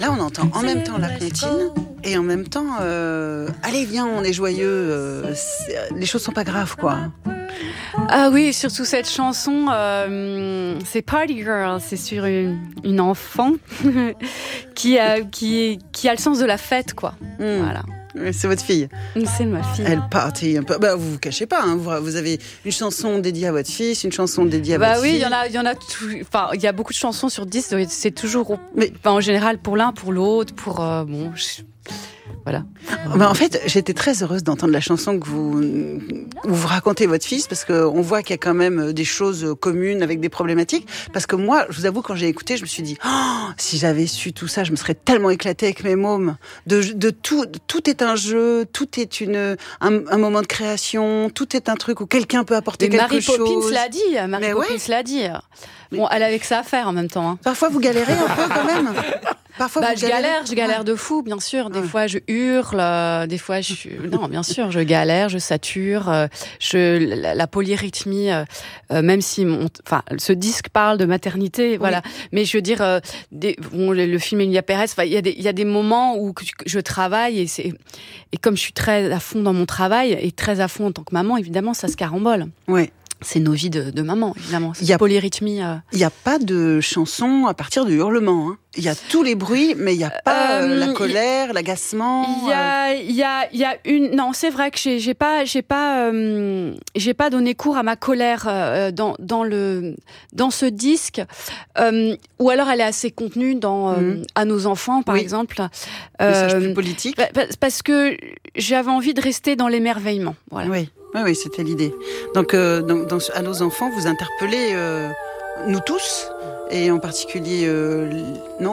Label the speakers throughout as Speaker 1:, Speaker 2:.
Speaker 1: Là, on entend en même temps la comptine et en même temps, allez, viens, on est joyeux. Les choses sont pas graves, quoi.
Speaker 2: Ah oui, surtout cette chanson, c'est Party Girl, c'est sur une enfant qui a le sens de la fête, quoi. Voilà.
Speaker 1: C'est votre fille.
Speaker 2: C'est ma fille.
Speaker 1: Elle party un peu. Bah, vous vous cachez pas. Hein. Vous avez une chanson dédiée à votre fils, une chanson dédiée à votre fille.
Speaker 2: Bah oui, il y en a. Enfin, il y a beaucoup de chansons sur 10. C'est toujours. Mais en général pour l'un, pour l'autre, pour voilà.
Speaker 1: Bah, en fait, j'étais très heureuse d'entendre la chanson que vous racontez votre fils, parce qu'on voit qu'il y a quand même des choses communes avec des problématiques. Parce que moi, je vous avoue, quand j'ai écouté, je me suis dit, si j'avais su tout ça, je me serais tellement éclatée avec mes mômes. De tout est un jeu, tout est un moment de création, tout est un truc où quelqu'un peut apporter quelque chose.
Speaker 2: Marie Poppins l'a dit. l'a dit. Bon, elle avait que ça à faire en même temps. Hein.
Speaker 1: Parfois, vous galérez un peu quand même. Parfois,
Speaker 2: je galère de fou, bien sûr. Des fois, je hurle. Des fois, non, bien sûr, je galère, je sature. La polyrythmie, même si ce disque parle de maternité, voilà. Mais je veux dire, le film Emilia Pérez, il y a des moments où je travaille et comme je suis très à fond dans mon travail et très à fond en tant que maman, évidemment, ça se carambole.
Speaker 1: Oui.
Speaker 2: C'est nos vies de maman, évidemment. Il y a polyrythmie.
Speaker 1: Il n'y a pas de chanson à partir du hurlement. Hein. Il y a tous les bruits, mais il n'y a pas la colère, l'agacement.
Speaker 2: Il y a une. Non, c'est vrai que j'ai pas donné cours à ma colère dans ce disque. Ou alors elle est assez contenue dans À nos enfants, par exemple.
Speaker 1: Message plus politique.
Speaker 2: Parce que j'avais envie de rester dans l'émerveillement. Voilà.
Speaker 1: Oui, c'était l'idée. Donc, À nos enfants, vous interpellez nous tous, et en particulier, non ?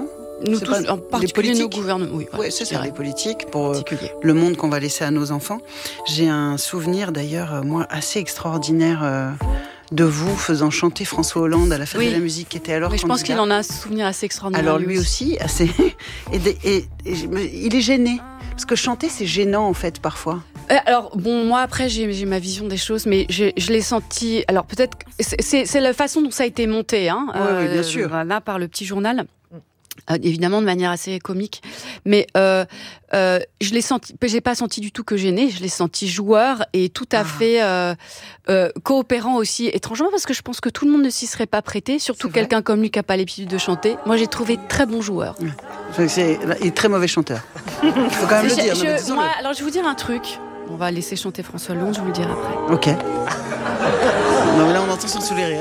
Speaker 2: Nous tous, en particulier nos gouvernements. Oui,
Speaker 1: c'est ça, les politiques, pour le monde qu'on va laisser à nos enfants. J'ai un souvenir, d'ailleurs, moi, assez extraordinaire de vous faisant chanter François Hollande à la Fête de la musique, qui était alors candidat.
Speaker 2: Je pense qu'il en a un souvenir assez extraordinaire.
Speaker 1: Alors lui aussi, assez... et il est gêné. Parce que chanter, c'est gênant, en fait, parfois.
Speaker 2: Alors, bon, moi, après, j'ai ma vision des choses, mais je l'ai senti... Alors, peut-être... C'est la façon dont ça a été monté, hein.
Speaker 1: Oui, bien sûr.
Speaker 2: Là, par le petit journal. Évidemment, de manière assez comique. Mais je l'ai senti... J'ai pas senti du tout que gêné. Je l'ai senti joueur et tout à fait coopérant aussi, étrangement, parce que je pense que tout le monde ne s'y serait pas prêté, surtout quelqu'un comme lui qui n'a pas l'habitude de chanter. Moi, j'ai trouvé très bon joueur.
Speaker 1: Il est très mauvais chanteur. Il faut quand même le dire.
Speaker 2: Alors, je vais vous dire un truc. On va laisser chanter François Hollande, je vous le dirai après.
Speaker 1: Ok. Non, mais là, on entend son sous les rires.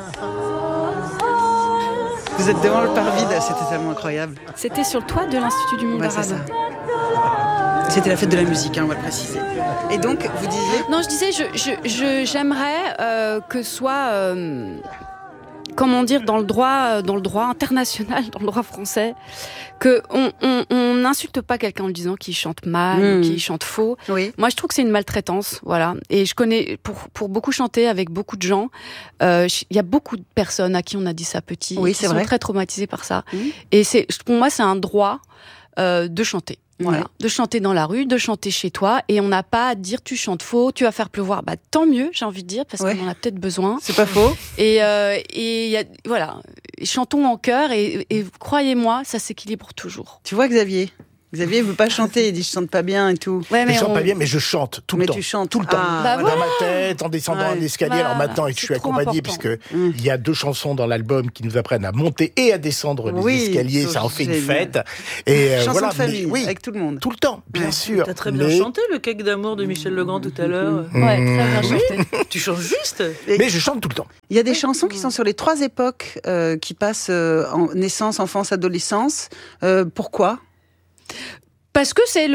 Speaker 1: Vous êtes devant le parvis, c'était tellement incroyable.
Speaker 2: C'était sur le toit de l'Institut du Monde arabe.
Speaker 1: C'est ça. C'était la fête de la musique, on va le préciser. Et donc, vous disiez...
Speaker 2: Non, je disais, j'aimerais que soit... comment dire, dans le droit international, dans le droit français, que on n'insulte pas quelqu'un en lui disant qu'il chante mal ou qu'il chante faux.
Speaker 1: Oui.
Speaker 2: Moi, je trouve que c'est une maltraitance, voilà. Et je connais, pour beaucoup chanter avec beaucoup de gens, il y a beaucoup de personnes à qui on a dit ça petit, qui sont très traumatisées par ça. Et pour moi, c'est un droit de chanter. Voilà, de chanter dans la rue, de chanter chez toi, et on n'a pas à dire tu chantes faux, tu vas faire pleuvoir. Bah tant mieux, j'ai envie de dire, parce qu'on en a peut-être besoin.
Speaker 1: C'est pas faux.
Speaker 2: Et voilà, chantons en chœur, et croyez-moi, ça s'équilibre toujours.
Speaker 1: Tu vois, Xavier veut pas chanter, il dit je chante pas bien et tout.
Speaker 3: Ouais, je chante pas bien, mais je chante tout le temps.
Speaker 1: Mais tu chantes
Speaker 3: tout le temps.
Speaker 2: Bah
Speaker 3: dans ma tête, en descendant un escalier. Alors maintenant, je suis accompagné puisque il y a 2 chansons dans l'album qui nous apprennent à monter et à descendre les escaliers. Ça en fait une fête. Et
Speaker 1: chanson de famille, avec tout le monde.
Speaker 3: Tout le temps, bien sûr.
Speaker 4: T'as très bien chanté le Cake d'amour de Michel Legrand tout à l'heure.
Speaker 2: Ouais, très bien chanté.
Speaker 4: Tu chantes juste.
Speaker 3: Mais je chante tout le temps.
Speaker 1: Il y a des chansons qui sont sur les 3 époques qui passent en naissance, enfance, adolescence. Pourquoi ?
Speaker 2: Parce que c'est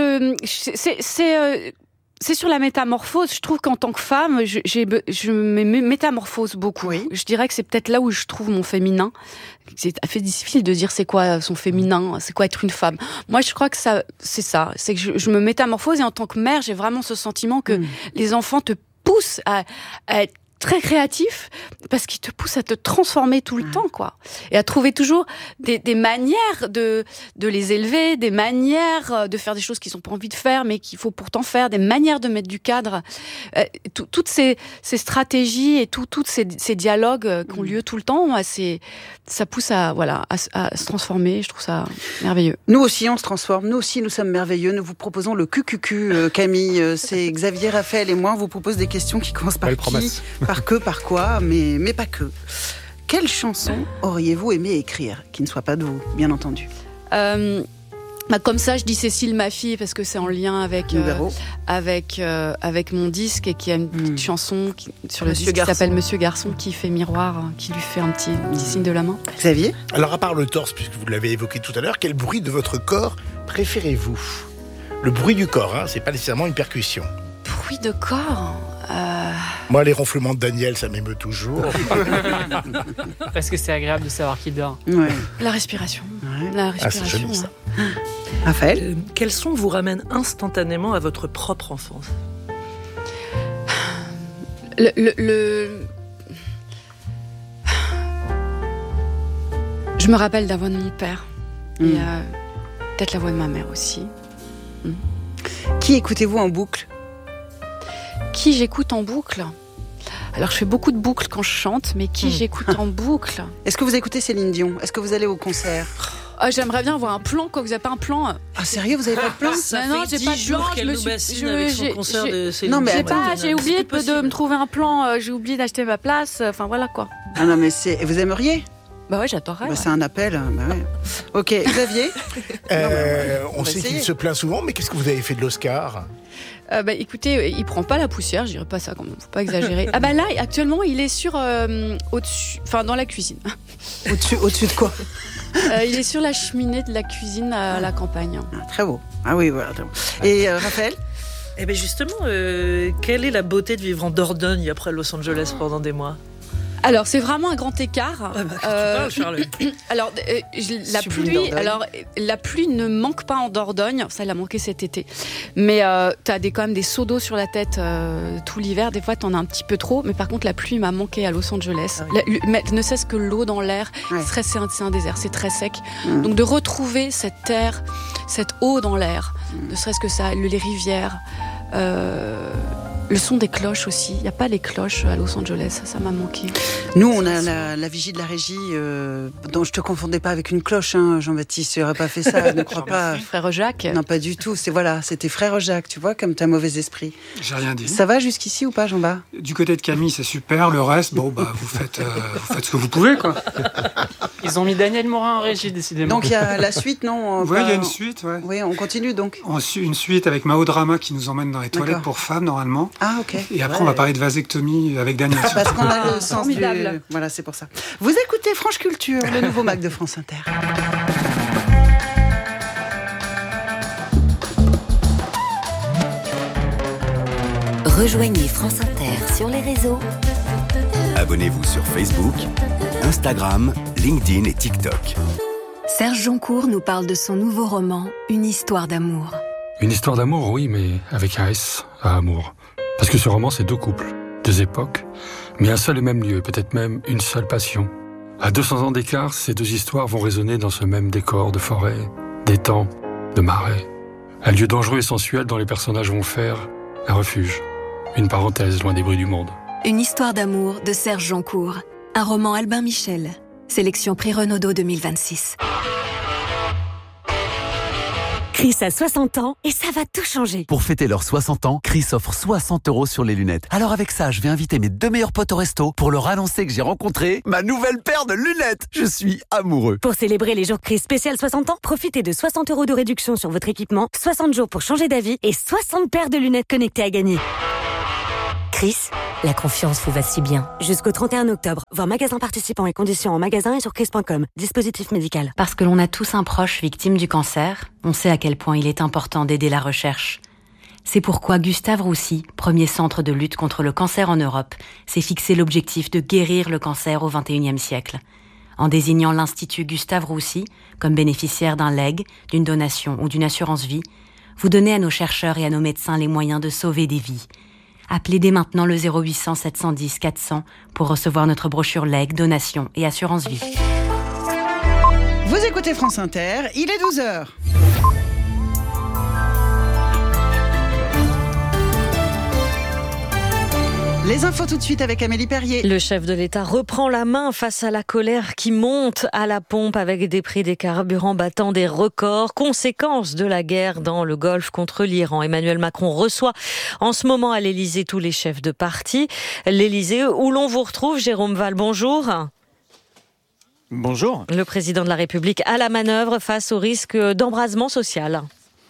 Speaker 2: sur la métamorphose. Je trouve qu'en tant que femme, je me métamorphose beaucoup. Oui. Je dirais que c'est peut-être là où je trouve mon féminin. C'est assez difficile de dire c'est quoi son féminin, c'est quoi être une femme. Moi, je crois que c'est ça. C'est que je me métamorphose, et en tant que mère, j'ai vraiment ce sentiment que les enfants te poussent à être très créatif parce qu'il te pousse à te transformer tout le temps, quoi. Et à trouver toujours des manières de les élever, des manières de faire des choses qu'ils n'ont pas envie de faire, mais qu'il faut pourtant faire, des manières de mettre du cadre. Toutes ces stratégies et toutes ces dialogues qui ont lieu tout le temps, ça pousse à se transformer. Je trouve ça merveilleux.
Speaker 1: Nous aussi, on se transforme. Nous aussi, nous sommes merveilleux. Nous vous proposons le QQQ, Camille. C'est Xavier, Raphaël et moi. On vous propose des questions qui commencent par qui, par que, par quoi, mais pas que. Quelle chanson auriez-vous aimé écrire, qui ne soit pas de vous, bien entendu?
Speaker 2: Comme ça, je dis Cécile, ma fille, parce que c'est en lien avec mon disque et qui a une petite chanson sur le disque qui s'appelle Monsieur Garçon, qui fait miroir, qui lui fait un petit signe de la main.
Speaker 1: Xavier?
Speaker 3: Alors, à part le torse, puisque vous l'avez évoqué tout à l'heure, quel bruit de votre corps préférez-vous? Le bruit du corps, c'est pas nécessairement une percussion.
Speaker 2: Bruit de corps
Speaker 3: Moi, les ronflements de Daniel, ça m'émeut toujours.
Speaker 5: Parce que c'est agréable de savoir qu'il dort.
Speaker 1: Ouais.
Speaker 2: La respiration.
Speaker 1: Ouais.
Speaker 2: La respiration.
Speaker 3: C'est joli, ça.
Speaker 1: Raphaël?
Speaker 4: Quel son vous ramène instantanément à votre propre enfance?
Speaker 2: Je me rappelle la voix de mon père. Et peut-être la voix de ma mère aussi.
Speaker 1: Qui écoutez-vous en boucle?
Speaker 2: Qui j'écoute en boucle? Alors, je fais beaucoup de boucles quand je chante, mais qui j'écoute en boucle?
Speaker 1: Est-ce que vous écoutez Céline Dion? Est-ce que vous allez au concert?
Speaker 2: J'aimerais bien avoir un plan, quoi. Vous n'avez pas un plan?
Speaker 1: Ah, sérieux, vous n'avez pas de plan?
Speaker 2: Non, j'ai pas de plan.
Speaker 4: qu'elle nous bassine avec son concert de Céline
Speaker 1: Non, mais
Speaker 4: Dion.
Speaker 2: J'ai oublié de me trouver un plan. J'ai oublié d'acheter ma place. Enfin, voilà, quoi.
Speaker 1: Ah non, mais et vous aimeriez?
Speaker 2: Bah ouais, j'adorerais.
Speaker 1: Bah, c'est un appel. Bah ouais. Ok, Xavier?
Speaker 3: On sait qu'il se plaint souvent, mais qu'est-ce que vous avez fait de l'Oscar?
Speaker 2: Écoutez, il prend pas la poussière, je dirais pas ça quand même, faut pas exagérer. Là, actuellement, il est sur au-dessus, enfin dans la cuisine.
Speaker 1: Au-dessus de quoi?
Speaker 2: Il est sur la cheminée de la cuisine à la campagne.
Speaker 1: Ah, très beau. Ah oui, voilà. Et Raphaël?
Speaker 4: Eh bien justement, quelle est la beauté de vivre en Dordogne après Los Angeles pendant des mois?
Speaker 2: Alors, c'est vraiment un grand écart.
Speaker 4: Tu parles, Charles.
Speaker 2: Alors, la pluie ne manque pas en Dordogne. Ça, elle a manqué cet été. Mais t'as quand même des seaux d'eau sur la tête tout l'hiver. Des fois, t'en as un petit peu trop. Mais par contre, la pluie m'a manqué à Los Angeles. Ne serait-ce que l'eau dans l'air. C'est un désert, c'est très sec. Donc, de retrouver cette terre, cette eau dans l'air, ne serait-ce que ça, les rivières... le son des cloches aussi. Il n'y a pas les cloches à Los Angeles, ça m'a manqué.
Speaker 1: Nous, on a la vigie de la régie, dont je te confondais pas avec une cloche, hein, Jean-Baptiste, tu n'aurais pas fait ça, ne crois pas.
Speaker 2: Frère Jacques?
Speaker 1: Non, pas du tout. C'était Frère Jacques, tu vois, comme t'as mauvais esprit.
Speaker 6: J'ai rien dit.
Speaker 1: Ça va jusqu'ici ou pas, Jean-Baptiste?
Speaker 6: Du côté de Camille, c'est super. Le reste, vous faites ce que vous pouvez, quoi.
Speaker 5: Ils ont mis Daniel Morin en régie, décidément.
Speaker 1: Donc il y a la suite, non?
Speaker 6: Oui, il y a une suite, ouais.
Speaker 1: Oui, on continue donc.
Speaker 6: Une suite avec Mao Drama qui nous emmène dans les toilettes pour femmes, normalement.
Speaker 1: Ah, ok.
Speaker 6: Et après, on va parler de vasectomie avec Daniel.
Speaker 1: Parce qu'on a le sens
Speaker 2: formidable.
Speaker 1: du... Voilà, c'est pour ça. Vous écoutez France Culture, le nouveau Mac de France Inter.
Speaker 7: Rejoignez France Inter sur les réseaux.
Speaker 8: Abonnez-vous sur Facebook, Instagram, LinkedIn et TikTok.
Speaker 7: Serge Joncour nous parle de son nouveau roman, Une histoire d'amour.
Speaker 9: Une histoire d'amour, oui, mais avec un S à amour. Parce que ce roman, c'est deux couples, deux époques, mais un seul et même lieu, peut-être même une seule passion. À 200 ans d'écart, ces deux histoires vont résonner dans ce même décor de forêt, d'étang, de marais. Un lieu dangereux et sensuel dont les personnages vont faire un refuge, une parenthèse loin des bruits du monde.
Speaker 7: Une histoire d'amour de Serge Joncour. Un roman Albin Michel. Sélection Prix Renaudot 2026.
Speaker 10: Chris a 60 ans et ça va tout changer.
Speaker 8: Pour fêter leurs 60 ans, Chris offre 60 € sur les lunettes. Alors avec ça, je vais inviter mes deux meilleurs potes au resto pour leur annoncer que j'ai rencontré ma nouvelle paire de lunettes. Je suis amoureux.
Speaker 10: Pour célébrer les jours Chris spécial 60 ans, profitez de 60 € de réduction sur votre équipement, 60 jours pour changer d'avis et 60 paires de lunettes connectées à gagner. Chris, la confiance vous va si bien. Jusqu'au 31 octobre, voir magasin participants et conditions en magasin et sur chris.com. Dispositif médical.
Speaker 11: Parce que l'on a tous un proche victime du cancer, on sait à quel point il est important d'aider la recherche. C'est pourquoi Gustave Roussy, premier centre de lutte contre le cancer en Europe, s'est fixé l'objectif de guérir le cancer au XXIe siècle. En désignant l'Institut Gustave Roussy comme bénéficiaire d'un legs, d'une donation ou d'une assurance vie, vous donnez à nos chercheurs et à nos médecins les moyens de sauver des vies. Appelez dès maintenant le 0800 710 400 pour recevoir notre brochure legs, donation et assurance vie.
Speaker 1: Vous écoutez France Inter, il est 12h. Les infos tout de suite avec Amélie Perrier.
Speaker 12: Le chef de l'État reprend la main face à la colère qui monte à la pompe avec des prix des carburants battant des records. Conséquence de la guerre dans le Golfe contre l'Iran. Emmanuel Macron reçoit en ce moment à l'Élysée tous les chefs de parti. L'Élysée où l'on vous retrouve, Jérôme Valls, bonjour.
Speaker 13: Bonjour.
Speaker 12: Le président de la République à la manœuvre face au risque d'embrasement social.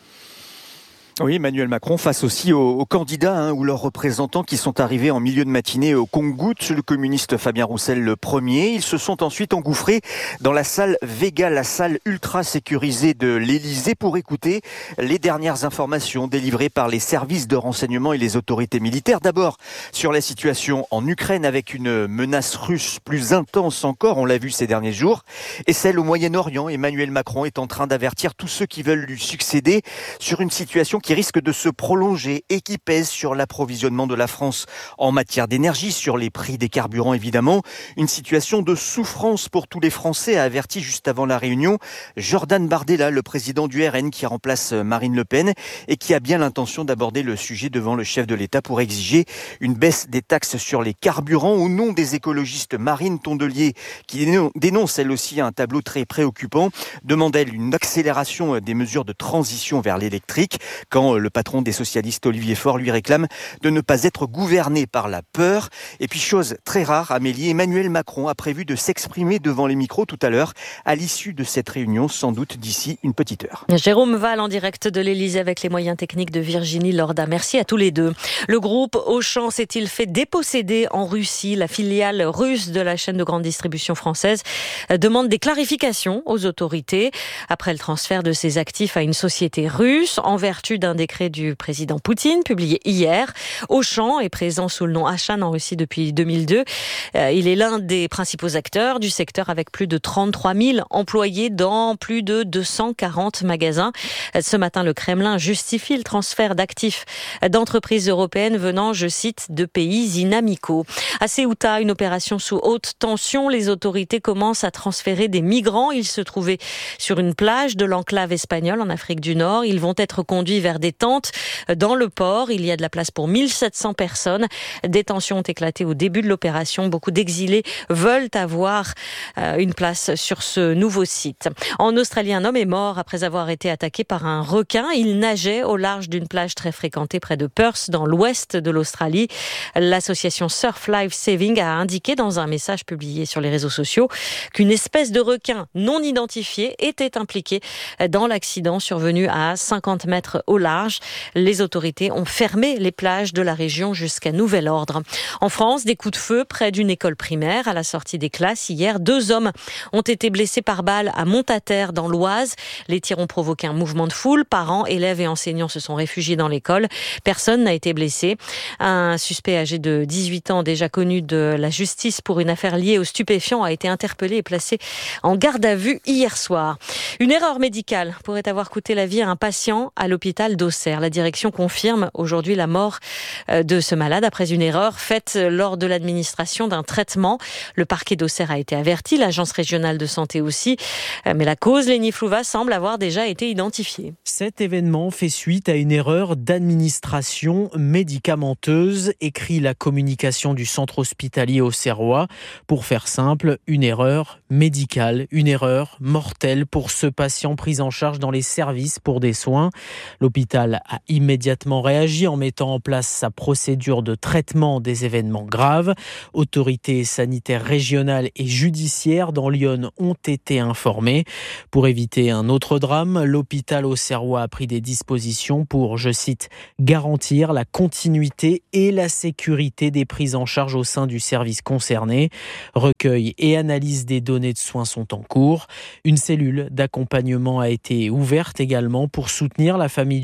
Speaker 13: Oui, Emmanuel Macron face aussi aux candidats ou leurs représentants qui sont arrivés en milieu de matinée au compte-gouttes. Le communiste Fabien Roussel le premier. Ils se sont ensuite engouffrés dans la salle Vega, la salle ultra sécurisée de l'Élysée pour écouter les dernières informations délivrées par les services de renseignement et les autorités militaires. D'abord sur la situation en Ukraine avec une menace russe plus intense encore, on l'a vu ces derniers jours, et celle au Moyen-Orient. Emmanuel Macron est en train d'avertir tous ceux qui veulent lui succéder sur une situation qui risque de se prolonger et qui pèse sur l'approvisionnement de la France en matière d'énergie, sur les prix des carburants évidemment. Une situation de souffrance pour tous les Français, a averti juste avant la réunion Jordan Bardella, le président du RN qui remplace Marine Le Pen et qui a bien l'intention d'aborder le sujet devant le chef de l'État pour exiger une baisse des taxes sur les carburants. Au nom des écologistes, Marine Tondelier, qui dénonce elle aussi un tableau très préoccupant, demande elle une accélération des mesures de transition vers l'électrique. Quand le patron des socialistes, Olivier Faure, lui réclame de ne pas être gouverné par la peur. Et puis, chose très rare, Amélie, Emmanuel Macron a prévu de s'exprimer devant les micros tout à l'heure, à l'issue de cette réunion, sans doute d'ici une petite heure.
Speaker 12: Jérôme Valls en direct de l'Élysée avec les moyens techniques de Virginie Lorda. Merci à tous les deux. Le groupe Auchan s'est-il fait déposséder en Russie? La filiale russe de la chaîne de grande distribution française demande des clarifications aux autorités après le transfert de ses actifs à une société russe en vertu d'un décret du président Poutine publié hier. Auchan est présent sous le nom Achan en Russie depuis 2002. Il est l'un des principaux acteurs du secteur avec plus de 33 000 employés dans plus de 240 magasins. Ce matin, le Kremlin justifie le transfert d'actifs d'entreprises européennes venant, je cite, de pays inamicaux. À Ceuta, une opération sous haute tension. Les autorités commencent à transférer des migrants. Ils se trouvaient sur une plage de l'enclave espagnole en Afrique du Nord. Ils vont être conduits vers des tentes dans le port. Il y a de la place pour 1700 personnes. Des tensions ont éclaté au début de l'opération. Beaucoup d'exilés veulent avoir une place sur ce nouveau site. En Australie, un homme est mort après avoir été attaqué par un requin. Il nageait au large d'une plage très fréquentée près de Perth, dans l'ouest de l'Australie. L'association Surf Life Saving a indiqué dans un message publié sur les réseaux sociaux qu'une espèce de requin non identifié était impliqué dans l'accident survenu à 50 mètres au large. Les autorités ont fermé les plages de la région jusqu'à nouvel ordre. En France, des coups de feu près d'une école primaire. À la sortie des classes, hier, 2 hommes ont été blessés par balle à Montataire, dans l'Oise. Les tirs ont provoqué un mouvement de foule. Parents, élèves et enseignants se sont réfugiés dans l'école. Personne n'a été blessé. Un suspect âgé de 18 ans, déjà connu de la justice pour une affaire liée aux stupéfiants, a été interpellé et placé en garde à vue hier soir. Une erreur médicale pourrait avoir coûté la vie à un patient à l'hôpital d'Auxerre. La direction confirme aujourd'hui la mort de ce malade après une erreur faite lors de l'administration d'un traitement. Le parquet d'Auxerre a été averti, l'agence régionale de santé aussi, mais la cause, Lénie Flouva, semble avoir déjà été identifiée.
Speaker 14: Cet événement fait suite à une erreur d'administration médicamenteuse, écrit la communication du centre hospitalier auxerrois. Pour faire simple, une erreur médicale, une erreur mortelle pour ce patient pris en charge dans les services pour des soins. L'hôpital a immédiatement réagi en mettant en place sa procédure de traitement des événements graves. Autorités sanitaires régionales et judiciaires dans l'Yonne ont été informées. Pour éviter un autre drame, l'hôpital auxerrois a pris des dispositions pour, je cite, garantir la continuité et la sécurité des prises en charge au sein du service concerné. Recueil et analyse des données de soins sont en cours. Une cellule d'accompagnement a été ouverte également pour soutenir la famille du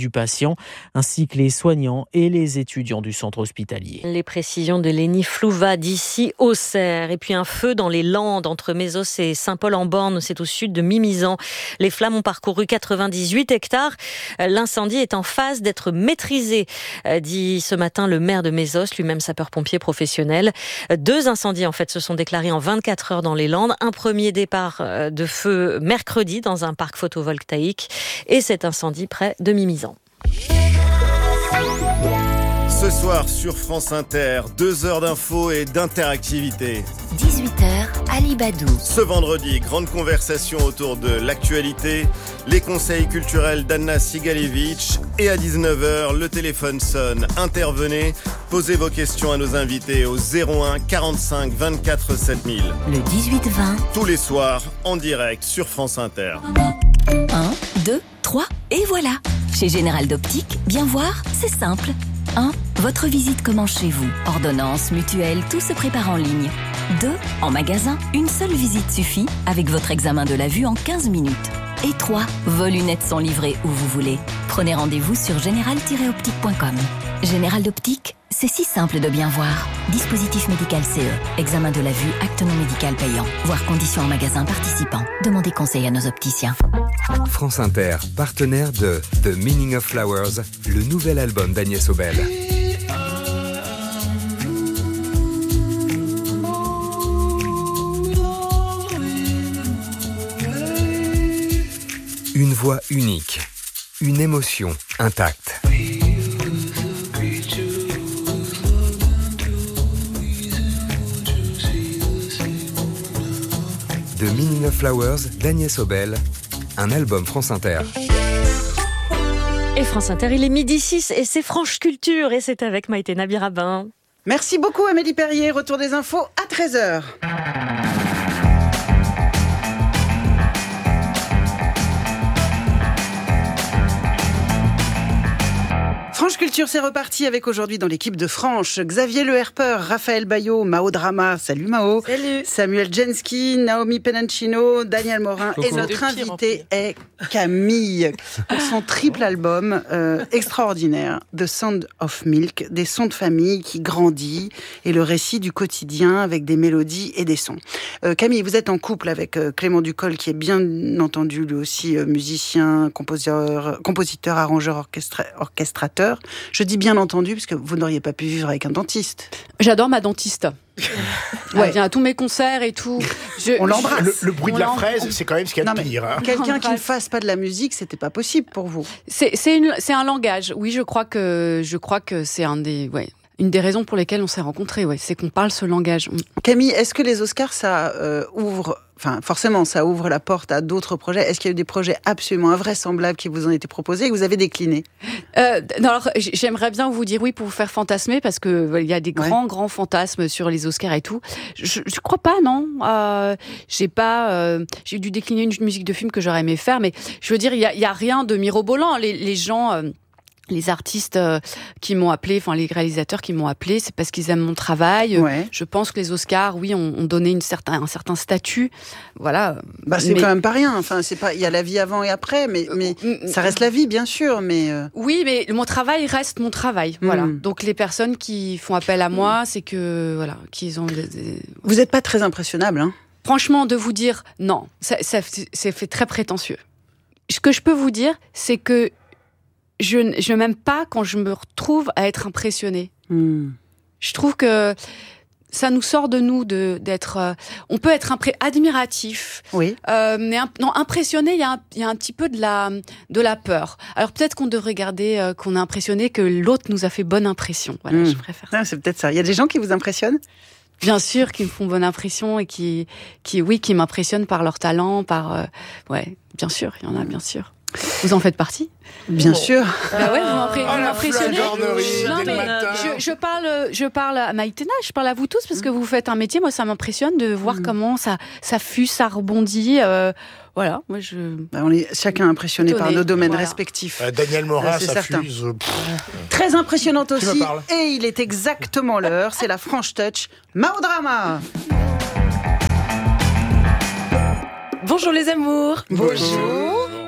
Speaker 14: du patient, ainsi que les soignants et les étudiants du centre hospitalier.
Speaker 12: Les précisions de Lénie Flouva d'ici Auxerre. Et puis un feu dans les Landes entre Mésos et Saint-Paul-en-Born, c'est au sud de Mimizan. Les flammes ont parcouru 98 hectares. L'incendie est en phase d'être maîtrisé, dit ce matin le maire de Mésos, lui-même sapeur-pompier professionnel. 2 incendies en fait se sont déclarés en 24 heures dans les Landes. Un premier départ de feu mercredi dans un parc photovoltaïque et cet incendie près de Mimizan.
Speaker 15: Ce soir sur France Inter, 2 heures d'infos et d'interactivité.
Speaker 16: 18h, Ali Badou.
Speaker 15: Ce vendredi, grande conversation autour de l'actualité, les conseils culturels d'Anna Sigalevitch et à 19h, le téléphone sonne. Intervenez, posez vos questions à nos invités au 01 45 24 7000.
Speaker 16: Le 18-20.
Speaker 15: Tous les soirs, en direct sur France Inter.
Speaker 16: 1, 2, 3 et voilà. Chez Général d'Optique, bien voir, c'est simple. 1. Votre visite commence chez vous. Ordonnance, mutuelle, tout se prépare en ligne. 2. En magasin, une seule visite suffit avec votre examen de la vue en 15 minutes. Et 3. Vos lunettes sont livrées où vous voulez. Prenez rendez-vous sur général-optique.com. Général d'Optique, c'est si simple de bien voir. Dispositif médical CE. Examen de la vue, acte non médical payant. Voir conditions en magasin participant. Demandez conseil à nos opticiens.
Speaker 17: France Inter, partenaire de The Meaning of Flowers, le nouvel album d'Agnès Obel. Une voix unique, une émotion intacte. The Meaning of Flowers d'Agnès Obel, un album France Inter.
Speaker 12: Et France Inter, il est 12h06 et c'est Franche Culture et c'est avec Maïté Nabirabin.
Speaker 1: Merci beaucoup Amélie Perrier, retour des infos à 13h. Franche Culture, c'est reparti avec aujourd'hui dans l'équipe de Franche, Xavier Le Herpeur, Raphaël Bayot, Mao Drama, salut Mao.
Speaker 4: Salut.
Speaker 1: Samuel Jensky, Naomi Penancino, Daniel Morin. Et notre invité est Camille. Pour son triple album extraordinaire, The Sound of Milk, des sons de famille qui grandit et le récit du quotidien avec des mélodies et des sons. Camille, vous êtes en couple avec Clément Ducol qui est bien entendu lui aussi musicien, compositeur, arrangeur, orchestrateur. Je dis bien entendu parce que vous n'auriez pas pu vivre avec un dentiste.
Speaker 2: J'adore ma dentiste. Elle vient à tous mes concerts et tout.
Speaker 3: On l'embrasse. Le bruit de la fraise, c'est quand même ce qu'il y a de pire. Hein.
Speaker 1: Quelqu'un qui ne fasse pas de la musique, c'était pas possible pour vous.
Speaker 2: C'est un langage. Oui, je crois que c'est une des raisons pour lesquelles on s'est rencontrés, c'est qu'on parle ce langage.
Speaker 1: Camille, est-ce que les Oscars, ça ouvre... Enfin, forcément, ça ouvre la porte à d'autres projets. Est-ce qu'il y a eu des projets absolument invraisemblables qui vous ont été proposés et que vous avez déclinés ?
Speaker 2: Alors, j'aimerais bien vous dire oui pour vous faire fantasmer parce que il y a des grands fantasmes sur les Oscars et tout. Je crois pas, non. J'ai dû décliner une musique de film que j'aurais aimé faire, mais je veux dire, il y a rien de mirobolant. Les gens. Les artistes qui m'ont appelé, enfin les réalisateurs qui m'ont appelé, c'est parce qu'ils aiment mon travail. Je pense que les Oscars, ont donné un certain statut. Voilà.
Speaker 1: C'est quand même pas rien. Enfin, c'est pas. Il y a la vie avant et après, mais ça reste la vie, bien sûr. Mais
Speaker 2: oui, mais mon travail reste mon travail. Voilà. Donc les personnes qui font appel à moi, c'est que qu'ils ont.
Speaker 1: Vous êtes pas très impressionnable, hein ?
Speaker 2: Franchement, de vous dire non, ça fait très prétentieux. Ce que je peux vous dire, c'est que je m'aime pas quand je me retrouve à être impressionnée. Je trouve que ça nous sort de nous d'être. On peut être admiratif.
Speaker 1: Oui.
Speaker 2: Mais impressionné, il y a un petit peu de la peur. Alors peut-être qu'on devrait garder qu'on est impressionné, que l'autre nous a fait bonne impression. Voilà, je préfère.
Speaker 1: C'est peut-être ça. Il y a des gens qui vous impressionnent ?
Speaker 2: Bien sûr, qui me font bonne impression et qui m'impressionnent par leur talent, bien sûr, il y en a, bien sûr. Vous en faites partie ?
Speaker 1: Bien sûr.
Speaker 2: Vous m'impressionnez. Non, mais je parle à Maïtena, je parle à vous tous parce que vous faites un métier. Moi, ça m'impressionne de voir comment ça fuse, ça rebondit. Voilà, moi
Speaker 1: on est chacun impressionné par nos domaines respectifs.
Speaker 3: Daniel Morin, ça fuse.
Speaker 1: Très impressionnante aussi. Et il est exactement l'heure. C'est la Franche Touch. Mao Drama.
Speaker 18: Bonjour les amours.
Speaker 1: Bonjour.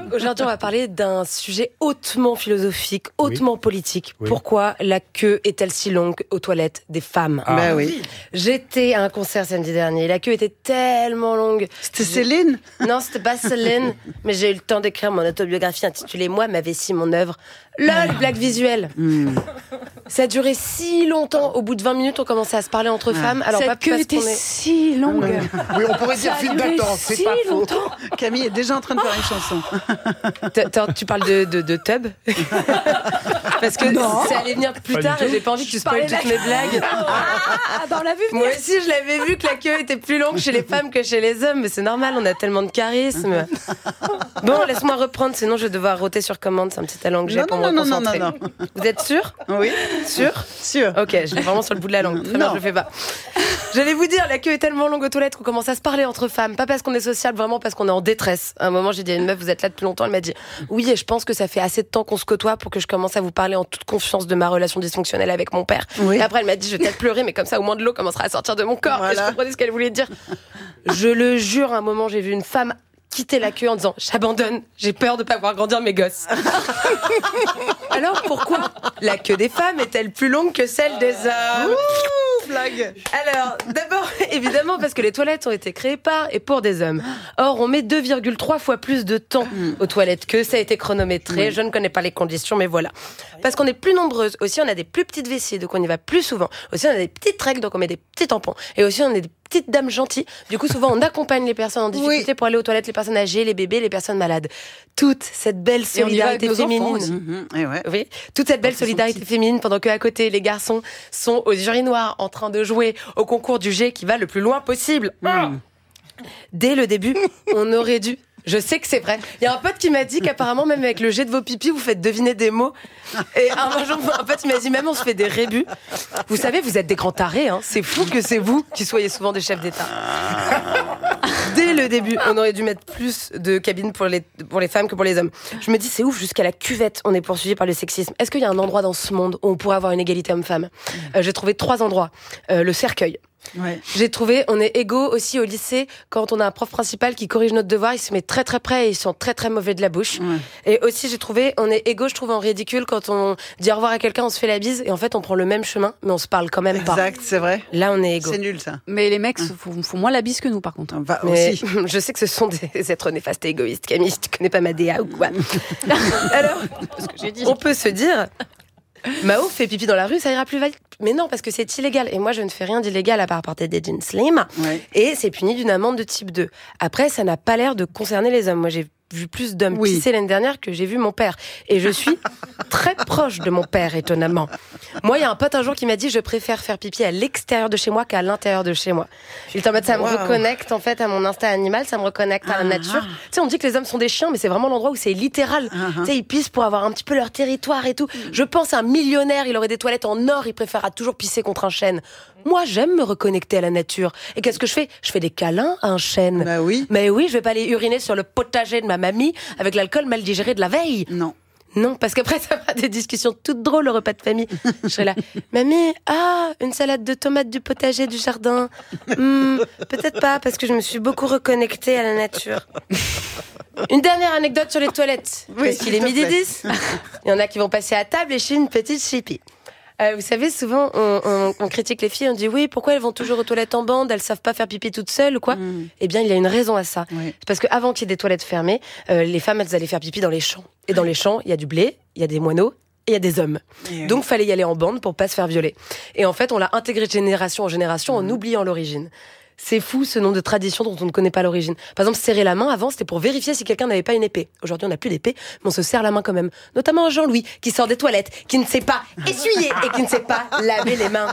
Speaker 18: Aujourd'hui, on va parler d'un sujet hautement philosophique, hautement politique. Oui. Pourquoi la queue est-elle si longue aux toilettes des femmes ?
Speaker 1: Bah oui.
Speaker 18: J'étais à un concert samedi dernier. La queue était tellement longue.
Speaker 1: C'était Céline ?
Speaker 18: Non, c'était pas Céline. Mais j'ai eu le temps d'écrire mon autobiographie intitulée « Moi, ma vessie, mon œuvre ». LOL, blague visuelle. Ça a duré si longtemps. Au bout de 20 minutes, on commençait à se parler entre femmes. Alors,
Speaker 2: cette
Speaker 18: pas
Speaker 2: queue
Speaker 18: parce
Speaker 2: était si longue.
Speaker 3: Oui, on pourrait dire file d'attente, c'est pas faux.
Speaker 1: Camille est déjà en train de faire une chanson.
Speaker 18: Tu parles de tub parce que ça allait venir plus tard et j'ai pas envie que tu spoiles toutes mes blagues.
Speaker 2: On l'a vu.
Speaker 18: Moi aussi, je l'avais vu que la queue était plus longue chez les femmes que chez les hommes, mais c'est normal, on a tellement de charisme. Bon, laisse-moi reprendre, sinon je vais devoir roter sur commande. C'est un petit talent que j'ai pour me concentrer. Non. Vous êtes sûr ?
Speaker 1: Oui.
Speaker 18: Sûr ? Ok, je l'ai vraiment sur le bout de la langue. Très bien, je le fais pas. J'allais vous dire, la queue est tellement longue aux toilettes qu'on commence à se parler entre femmes. Pas parce qu'on est sociable, vraiment parce qu'on est en détresse. À un moment, j'ai dit à une meuf, vous êtes là depuis longtemps. Elle m'a dit, oui, et je pense que ça fait assez de temps qu'on se côtoie pour que je commence à vous parler en toute confiance de ma relation dysfonctionnelle avec mon père. Oui. Et après, elle m'a dit, je vais peut-être pleurer, mais comme ça, au moins de l'eau commencera à sortir de mon corps. Voilà. Et je comprenais ce qu'elle voulait dire. Je le jure, à un moment, j'ai vu une femme quitter la queue en disant, j'abandonne, j'ai peur de pas voir grandir mes gosses. Alors pourquoi la queue des femmes est-elle plus longue que celle des hommes ?
Speaker 1: Blague.
Speaker 18: Alors, d'abord, évidemment, parce que les toilettes ont été créées par et pour des hommes. Or, on met 2,3 fois plus de temps aux toilettes que ça a été chronométré. Je ne connais pas les conditions, mais voilà. Parce qu'on est plus nombreuses. Aussi, on a des plus petites vessies, donc on y va plus souvent. Aussi, on a des petites règles, donc on met des petits tampons. Et aussi, on a des petites dames gentilles. Du coup, souvent, on accompagne les personnes en difficulté pour aller aux toilettes, les personnes âgées, les bébés, les personnes malades. Toute cette belle solidarité féminine. Oui, toute cette belle solidarité féminine pendant qu'à côté, les garçons sont aux urinoirs en train de jouer au concours du jet qui va le plus loin possible. Dès le début, on aurait dû... Je sais que c'est vrai. Il y a un pote qui m'a dit qu'apparemment, même avec le jet de vos pipis, vous faites deviner des mots. Et un jour, un pote il m'a dit, même on se fait des rébus. Vous savez, vous êtes des grands tarés. Hein. C'est fou que c'est vous qui soyez souvent des chefs d'État. Dès le début, on aurait dû mettre plus de cabines pour les femmes que pour les hommes. Je me dis, c'est ouf, jusqu'à la cuvette, on est poursuivi par le sexisme. Est-ce qu'il y a un endroit dans ce monde où on pourrait avoir une égalité homme-femme ? J'ai trouvé 3 endroits. Le cercueil. Ouais. J'ai trouvé, on est égaux aussi au lycée quand on a un prof principal qui corrige notre devoir, il se met très très près et ils sont très très mauvais de la bouche. Ouais. Et aussi j'ai trouvé, on est égaux, je trouve en ridicule quand on dit au revoir à quelqu'un, on se fait la bise et en fait on prend le même chemin mais on se parle quand même pas.
Speaker 1: Exact, c'est vrai.
Speaker 18: Là on est égaux.
Speaker 1: C'est nul ça.
Speaker 2: Mais les mecs font moins la bise que nous par contre.
Speaker 18: Mais aussi. Je sais que ce sont des êtres néfastes et égoïstes. Camille, tu connais pas ma DA ou quoi ? Alors, ce que j'ai dit. On peut se dire... Mao fait pipi dans la rue, ça ira plus vite. Mais non, parce que c'est illégal. Et moi, je ne fais rien d'illégal à part porter des jeans slim. Ouais. Et c'est puni d'une amende de type 2. Après, ça n'a pas l'air de concerner les hommes. Moi, j'ai vu plus d'hommes pisser l'année dernière que j'ai vu mon père. Et je suis très proche de mon père, étonnamment. Moi, il y a un pote un jour qui m'a dit, je préfère faire pipi à l'extérieur de chez moi qu'à l'intérieur de chez moi. Il est en mode, ça me reconnecte en fait à mon instinct animal, ça me reconnecte à la nature. Tu sais, on dit que les hommes sont des chiens, mais c'est vraiment l'endroit où c'est littéral. Tu sais, ils pissent pour avoir un petit peu leur territoire et tout. Je pense à un millionnaire, il aurait des toilettes en or, il préférera toujours pisser contre un chêne. Moi, j'aime me reconnecter à la nature. Et qu'est-ce que je fais ? Je fais des câlins à un chêne.
Speaker 1: Bah oui.
Speaker 18: Mais oui, je vais pas aller uriner sur le potager de ma mamie avec l'alcool mal digéré de la veille. Non, parce qu'après, ça va des discussions toutes drôles au repas de famille. Je serai là, mamie, une salade de tomates du potager du jardin. Peut-être pas, parce que je me suis beaucoup reconnectée à la nature. Une dernière anecdote sur les toilettes. Parce qu'il est 12h10. Il y en a qui vont passer à table et je suis une petite chippie. Vous savez, souvent, on critique les filles, on dit oui, pourquoi elles vont toujours aux toilettes en bande, elles savent pas faire pipi toutes seules ou quoi ? Eh bien, il y a une raison à ça. Oui. C'est parce qu'avant qu'il y ait des toilettes fermées, les femmes, elles allaient faire pipi dans les champs. Et dans les champs, il y a du blé, il y a des moineaux, et il y a des hommes. Donc, fallait y aller en bande pour pas se faire violer. Et en fait, on l'a intégré de génération en génération en oubliant l'origine. C'est fou ce nom de tradition dont on ne connaît pas l'origine. Par exemple, serrer la main, avant, c'était pour vérifier si quelqu'un n'avait pas une épée. Aujourd'hui, on n'a plus d'épée, mais on se serre la main quand même. Notamment à Jean-Louis, qui sort des toilettes, qui ne sait pas essuyer et qui ne sait pas laver les mains.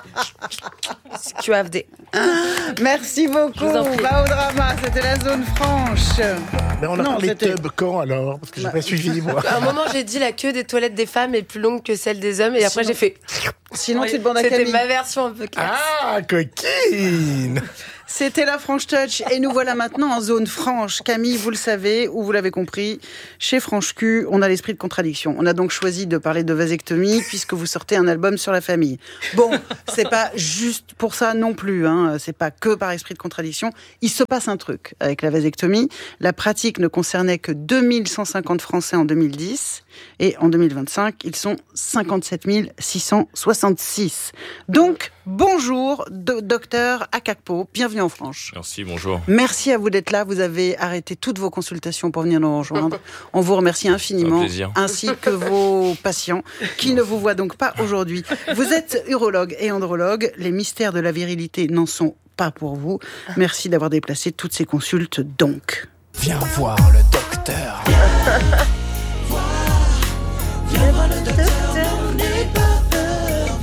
Speaker 18: Tu as des...
Speaker 1: Merci beaucoup. Va au drama, c'était la zone franche.
Speaker 3: Mais on a parlé de tub quand alors ? Parce que j'ai pas suivi, moi.
Speaker 18: À un moment, j'ai dit la queue des toilettes des femmes est plus longue que celle des hommes, et après, j'ai fait...
Speaker 1: Sinon, tu te bandes à Camille.
Speaker 18: C'était ma version un peu classe.
Speaker 3: Ah, coquine.
Speaker 1: C'était la Franche Touch et nous voilà maintenant en zone franche. Camille, vous le savez ou vous l'avez compris, chez Franche Q, on a l'esprit de contradiction. On a donc choisi de parler de vasectomie puisque vous sortez un album sur la famille. Bon, c'est pas juste pour ça non plus, hein. C'est pas que par esprit de contradiction. Il se passe un truc avec la vasectomie. La pratique ne concernait que 2150 Français en 2010 et en 2025, ils sont 57 666. Donc, bonjour, docteur Akakpo, bienvenue en France.
Speaker 19: Merci, bonjour.
Speaker 1: Merci à vous d'être là. Vous avez arrêté toutes vos consultations pour venir nous rejoindre. On vous remercie infiniment, ainsi que vos patients qui ne vous voient donc pas aujourd'hui. Vous êtes urologue et andrologue. Les mystères de la virilité n'en sont pas pour vous. Merci d'avoir déplacé toutes ces consultes donc.
Speaker 3: Viens voir le docteur.
Speaker 1: Viens voir le docteur, n'aie pas peur.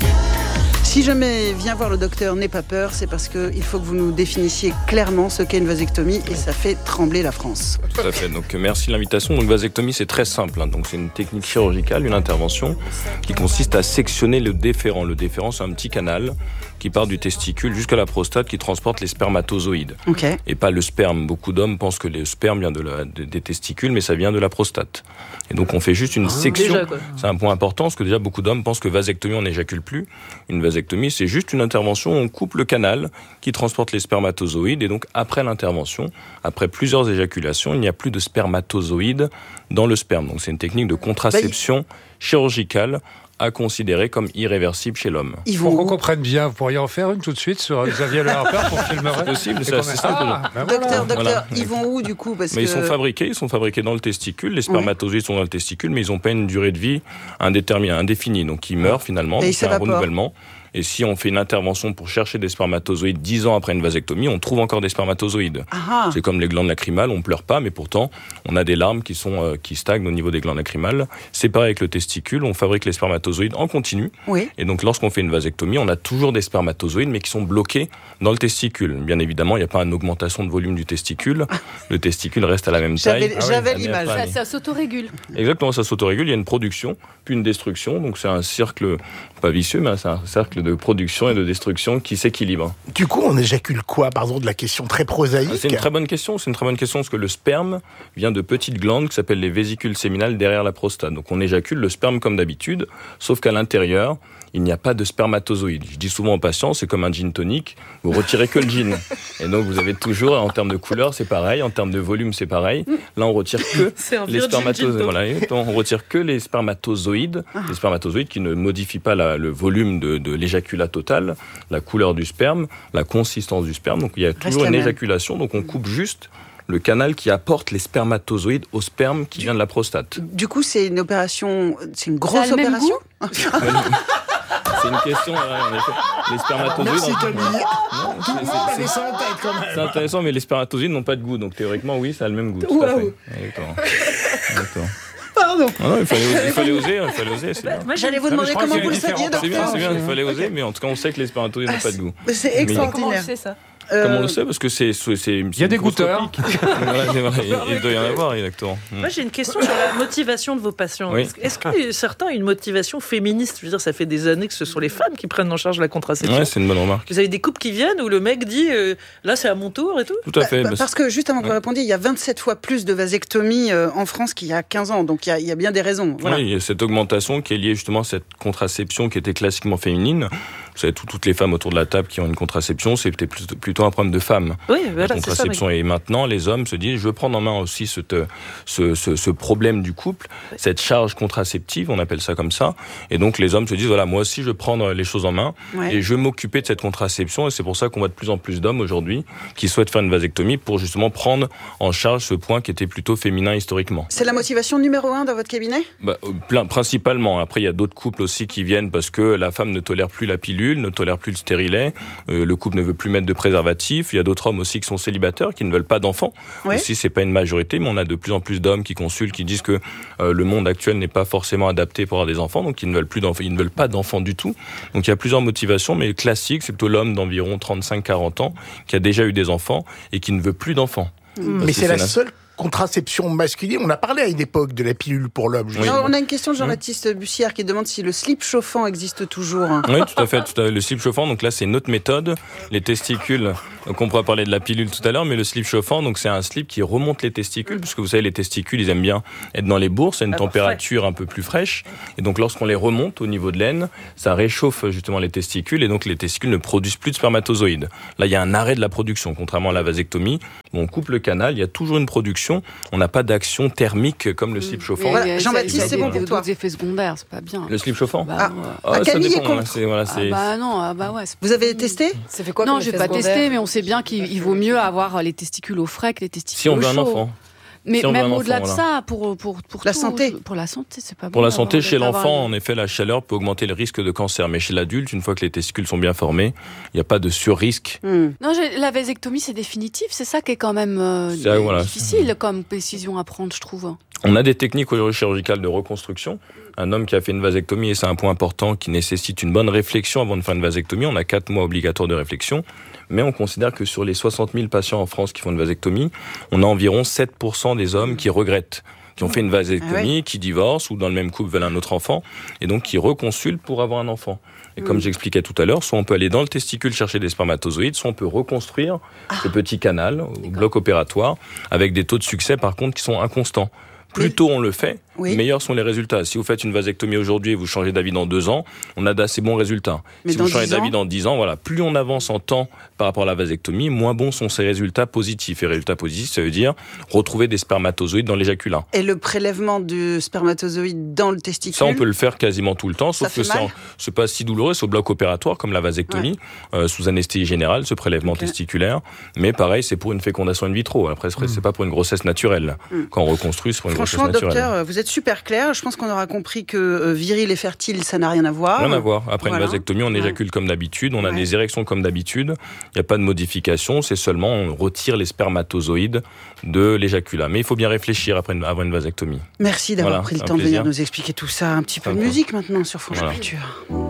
Speaker 1: Si jamais viens voir le docteur, n'aie pas peur, c'est parce qu'il faut que vous nous définissiez clairement ce qu'est une vasectomie et ça fait trembler la France.
Speaker 19: Tout à fait, donc merci de l'invitation. Donc vasectomie, c'est très simple, hein. Donc c'est une technique chirurgicale, une intervention qui consiste à sectionner le déférent. Le déférent, c'est un petit canal qui part du testicule jusqu'à la prostate qui transporte les spermatozoïdes.
Speaker 1: Okay.
Speaker 19: Et pas le sperme. Beaucoup d'hommes pensent que le sperme vient des testicules, mais ça vient de la prostate. Et donc on fait juste une section. Déjà, c'est un point important parce que déjà beaucoup d'hommes pensent que vasectomie, on n'éjacule plus. Une vasectomie, c'est juste une intervention où on coupe le canal qui transporte les spermatozoïdes. Et donc après l'intervention, après plusieurs éjaculations, il n'y a plus de spermatozoïdes dans le sperme. Donc c'est une technique de contraception chirurgicale à considérer comme irréversible chez l'homme.
Speaker 6: Pour qu'on comprenne bien, vous pourriez en faire une tout de suite sur Xavier Le Harper pour filmer.
Speaker 19: C'est possible, c'est assez simple.
Speaker 1: Docteur, voilà. Ils vont où du coup
Speaker 19: Ils sont fabriqués dans le testicule, les spermatozoïdes sont dans le testicule, mais ils n'ont pas une durée de vie indéfinie, donc ils meurent finalement, donc c'est un renouvellement. Et si on fait une intervention pour chercher des spermatozoïdes 10 ans après une vasectomie, on trouve encore des spermatozoïdes.
Speaker 1: Aha.
Speaker 19: C'est comme les glandes lacrymales, on pleure pas, mais pourtant, on a des larmes qui stagnent au niveau des glandes lacrymales. C'est pareil avec le testicule, on fabrique les spermatozoïdes en continu.
Speaker 1: Oui.
Speaker 19: Et donc, lorsqu'on fait une vasectomie, on a toujours des spermatozoïdes, mais qui sont bloqués dans le testicule. Bien évidemment, il n'y a pas une augmentation de volume du testicule. Le testicule reste à la même taille.
Speaker 1: J'avais l'image.
Speaker 2: Ça s'autorégule.
Speaker 19: Exactement, ça s'autorégule. Il y a une production, puis une destruction. Donc, c'est un cercle, pas vicieux, mais c'est un cercle de production et de destruction qui s'équilibre.
Speaker 3: Du coup, on éjacule quoi? Pardon de la question très prosaïque.
Speaker 19: C'est une très bonne question. C'est une très bonne question parce que le sperme vient de petites glandes qui s'appellent les vésicules séminales derrière la prostate. Donc on éjacule le sperme comme d'habitude, sauf qu'à l'intérieur, il n'y a pas de spermatozoïdes. Je dis souvent aux patients, c'est comme un gin tonic, vous retirez que le gin. Et donc vous avez toujours, en termes de couleur, c'est pareil, en termes de volume, c'est pareil. Là, on retire que les spermatozoïdes. Voilà, on retire que les spermatozoïdes, qui ne modifient pas le volume de l'éjaculat total, la couleur du sperme, la consistance du sperme. Donc il y a toujours une éjaculation, donc on coupe juste le canal qui apporte les spermatozoïdes au sperme qui vient de la prostate.
Speaker 1: Du coup, c'est une opération, c'est une grosse opération.
Speaker 19: C'est une question, en effet. Les spermatozoïdes.
Speaker 3: Merci Camille.
Speaker 19: C'est intéressant, mais les spermatozoïdes n'ont pas de goût, donc théoriquement, oui, ça a le même goût. Tout à fait. Exactement.
Speaker 1: Pardon.
Speaker 19: Non, il fallait oser. C'est bien.
Speaker 1: Moi, j'allais vous demander comment vous le saviez, docteur.
Speaker 19: C'est bien, il fallait oser, mais en tout cas, on sait que les spermatozoïdes n'ont pas de goût.
Speaker 1: C'est extraordinaire.
Speaker 2: Comment on sait ça?
Speaker 19: Comment on le sait? Parce que il
Speaker 6: y a des goûteurs.
Speaker 19: Il doit y en avoir, exactement.
Speaker 4: Moi, j'ai une question sur la motivation de vos patients. Oui. Est-ce que certains ont une motivation féministe? Je veux dire, ça fait des années que ce sont les femmes qui prennent en charge la contraception.
Speaker 19: Ouais, c'est une bonne remarque.
Speaker 4: Vous avez des couples qui viennent où le mec dit là, c'est à mon tour et tout?
Speaker 19: Tout à fait.
Speaker 1: Parce que, juste avant que vous répondiez, il y a 27 fois plus de vasectomies en France qu'il y a 15 ans. Donc, il y a bien des raisons. Voilà.
Speaker 19: Oui, il y a cette augmentation qui est liée justement à cette contraception qui était classiquement féminine. Vous savez, toutes les femmes autour de la table qui ont une contraception, c'était plutôt un problème de femmes.
Speaker 4: Oui, voilà,
Speaker 19: la contraception. Et maintenant, les hommes se disent, je veux prendre en main aussi ce problème du couple, cette charge contraceptive, on appelle ça comme ça. Et donc, les hommes se disent, voilà, moi aussi, je veux prendre les choses en main et je veux m'occuper de cette contraception. Et c'est pour ça qu'on voit de plus en plus d'hommes aujourd'hui qui souhaitent faire une vasectomie pour justement prendre en charge ce point qui était plutôt féminin historiquement.
Speaker 1: C'est la motivation numéro 1 dans votre cabinet?
Speaker 19: Principalement. Après, il y a d'autres couples aussi qui viennent parce que la femme ne tolère plus la pilule, ne tolère plus le stérilet, le couple ne veut plus mettre de préservatif. Il y a d'autres hommes aussi qui sont célibataires, qui ne veulent pas d'enfants. Oui. Aussi, c'est pas une majorité, mais on a de plus en plus d'hommes qui consultent, qui disent que le monde actuel n'est pas forcément adapté pour avoir des enfants, donc ils ne veulent plus d'enfants, ils ne veulent pas d'enfants du tout. Donc il y a plusieurs motivations, mais le classique, c'est plutôt l'homme d'environ 35-40 ans qui a déjà eu des enfants et qui ne veut plus d'enfants.
Speaker 3: Mais c'est la seule contraception masculine. On a parlé à une époque de la pilule pour l'homme.
Speaker 1: Oui. On a une question de Jean-Baptiste Bussière qui demande si le slip chauffant existe toujours.
Speaker 19: Oui, tout à fait. Le slip chauffant, donc là, c'est une autre méthode. Les testicules, donc on pourra parler de la pilule tout à l'heure, mais le slip chauffant, donc c'est un slip qui remonte les testicules, puisque vous savez, les testicules, ils aiment bien être dans les bourses à une température un peu plus fraîche. Et donc, lorsqu'on les remonte au niveau de l'aine, ça réchauffe justement les testicules, et donc les testicules ne produisent plus de spermatozoïdes. Là, il y a un arrêt de la production, contrairement à la vasectomie. On coupe le canal, il y a toujours une production. On n'a pas d'action thermique comme le slip chauffant.
Speaker 1: Voilà, Jean-Baptiste, c'est bon pour toi.
Speaker 2: Des effets secondaires, c'est pas bien.
Speaker 19: Le slip chauffant
Speaker 1: Camille est contre. Vous avez testé?
Speaker 18: Ça fait quoi?
Speaker 2: Non, j'ai pas testé, mais on sait bien qu'il vaut mieux avoir les testicules au frais que les testicules au chaud.
Speaker 19: Si on veut un enfant.
Speaker 2: Mais même au-delà de ça, pour
Speaker 1: la santé.
Speaker 2: Pour la santé, c'est pas bon.
Speaker 19: Pour la santé, chez l'enfant, en effet, la chaleur peut augmenter le risque de cancer. Mais chez l'adulte, une fois que les testicules sont bien formés, il n'y a pas de surrisque.
Speaker 2: Non, la vasectomie, c'est définitif. C'est ça qui est quand même difficile comme décision à prendre, je trouve.
Speaker 19: On a des techniques aujourd'hui chirurgicales de reconstruction. Un homme qui a fait une vasectomie, et c'est un point important qui nécessite une bonne réflexion avant de faire une vasectomie. On a 4 mois obligatoires de réflexion. Mais on considère que sur les 60 000 patients en France qui font une vasectomie, on a environ 7% des hommes qui regrettent, qui ont fait une vasectomie, qui divorcent ou dans le même couple veulent un autre enfant, et donc qui reconsultent pour avoir un enfant. Et comme j'expliquais tout à l'heure, soit on peut aller dans le testicule chercher des spermatozoïdes, soit on peut reconstruire ce petit canal au bloc opératoire, avec des taux de succès par contre qui sont inconstants. Plus tôt on le fait, meilleurs sont les résultats. Si vous faites une vasectomie aujourd'hui et vous changez d'avis dans 2 ans, on a d'assez bons résultats. Mais si vous changez d'avis dans 10 ans, plus on avance en temps par rapport à la vasectomie, moins bons sont ces résultats positifs. Et résultats positifs, ça veut dire retrouver des spermatozoïdes dans l'éjaculat.
Speaker 1: Et le prélèvement de spermatozoïdes dans le testicule?
Speaker 19: Ça, on peut le faire quasiment tout le temps, sauf que c'est pas si douloureux, c'est au bloc opératoire, comme la vasectomie, sous anesthésie générale, ce prélèvement testiculaire. Mais pareil, c'est pour une fécondation in vitro. Après, c'est pas pour une grossesse naturelle. Quand on reconstruit, c'est pour une grossesse naturelle.
Speaker 1: Franchement, docteur, vous êtes super clair. Je pense qu'on aura compris que viril et fertile, ça n'a rien à voir.
Speaker 19: Rien à voir. Après une vasectomie, on éjacule comme d'habitude, on a des érections comme d'habitude. Il n'y a pas de modification, c'est seulement on retire les spermatozoïdes de l'éjaculat. Mais il faut bien réfléchir avant une vasectomie.
Speaker 1: Merci d'avoir pris le temps de venir nous expliquer tout ça. Un petit peu de musique maintenant sur France Culture.